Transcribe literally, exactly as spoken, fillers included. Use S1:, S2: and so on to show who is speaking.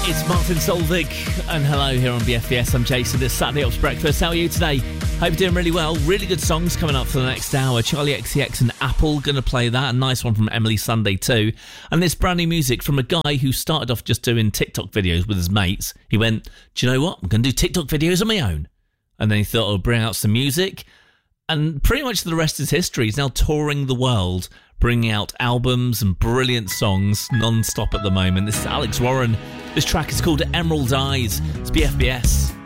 S1: It's Martin Solvig, and hello here on B F B S. I'm Jason. This Saturday Ops Breakfast. How are you today? Hope you're doing really well. Really good songs coming up for the next hour. Charlie X C X and Apple going to play that. A nice one from Emily Sunday too. And this brand new music from a guy who started off just doing TikTok videos with his mates. He went, do you know what? I'm going to do TikTok videos on my own. And then he thought, I'll bring out some music. And pretty much the rest is history. He's now touring the world, bringing out albums and brilliant songs non-stop at the moment. This is Alex Warren. This track is called Emerald Eyes. It's B F B S.